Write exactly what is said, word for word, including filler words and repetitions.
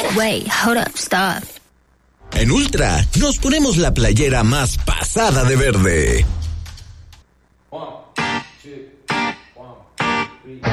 Wait, hold up, stop. En Ultra nos ponemos la playera más pasada de verde.